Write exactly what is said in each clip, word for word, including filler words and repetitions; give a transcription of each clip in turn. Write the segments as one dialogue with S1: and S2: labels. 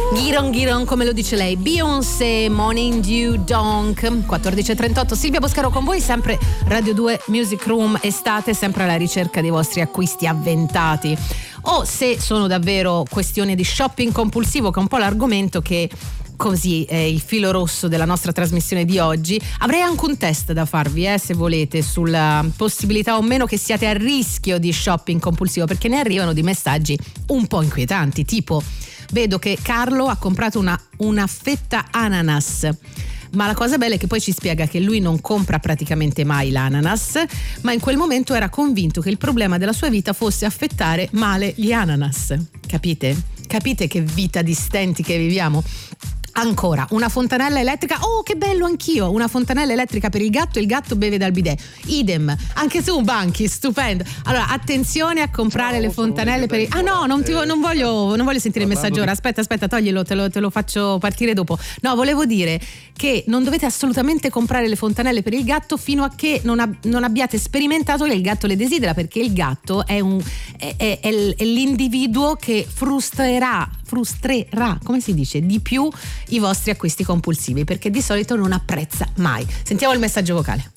S1: Giron Giron, come lo dice lei, Beyoncé, Morning Dew Donk. quattordici e trentotto, Silvia Boscaro con voi, sempre Radio due Music Room estate, sempre alla ricerca dei vostri acquisti avventati, o se sono davvero questioni di shopping compulsivo, che è un po' l'argomento che così è il filo rosso della nostra trasmissione di oggi. Avrei anche un test da farvi, eh, se volete, sulla possibilità o meno che siate a rischio di shopping compulsivo, perché ne arrivano di messaggi un po' inquietanti, tipo: vedo che Carlo ha comprato una, una fetta ananas, ma la cosa bella è che poi ci spiega che lui non compra praticamente mai l'ananas, ma in quel momento era convinto che il problema della sua vita fosse affettare male gli ananas. Capite? Capite che vita di stenti che viviamo? Ancora, una fontanella elettrica, oh che bello, anch'io, una fontanella elettrica per il gatto, il gatto beve dal bidet, idem, anche tu Banchi, stupendo. Allora attenzione a comprare Ciao, le fontanelle per il... ah no, non, ti, non, voglio, non voglio sentire il messaggio ora, aspetta aspetta toglilo, te lo, te lo faccio partire dopo. No, volevo dire che non dovete assolutamente comprare le fontanelle per il gatto fino a che non, ab- non abbiate sperimentato che il gatto le desidera, perché il gatto è, un, è, è, è l'individuo che frustrerà frustrerà, come si dice, di più i vostri acquisti compulsivi, perché di solito non apprezza mai. Sentiamo il messaggio vocale.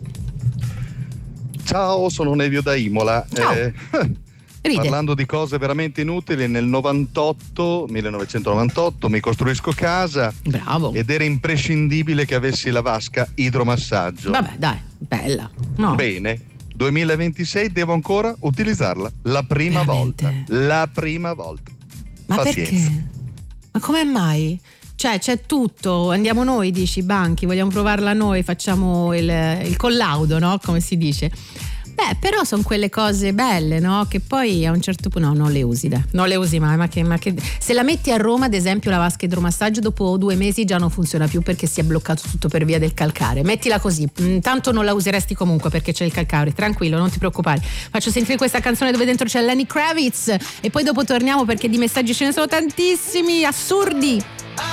S2: Ciao, sono Nevio da Imola.
S1: Ciao.
S2: Eh, parlando di cose veramente inutili, nel novantotto, millenovecentonovantotto mi costruisco casa.
S1: Bravo.
S2: Ed era imprescindibile che avessi la vasca idromassaggio.
S1: Vabbè, dai, bella. No.
S2: Bene. duemilaventisei devo ancora utilizzarla la prima
S1: Veramente?
S2: volta. La prima volta.
S1: Ma
S2: Pazienza.
S1: perché? Ma come mai? Cioè c'è tutto, andiamo noi, dici Banchi, vogliamo provarla noi, facciamo il, il collaudo, no? Come si dice. Beh, però sono quelle cose belle, no? Che poi a un certo punto no, non le usi, dai. Non le usi mai, ma che, ma che... Se la metti a Roma, ad esempio, la vasca idromassaggio, dopo due mesi già non funziona più perché si è bloccato tutto per via del calcare. Mettila così, tanto non la useresti comunque perché c'è il calcare, tranquillo, non ti preoccupare. Faccio sentire questa canzone dove dentro c'è Lenny Kravitz e poi dopo torniamo perché di messaggi ce ne sono tantissimi, assurdi.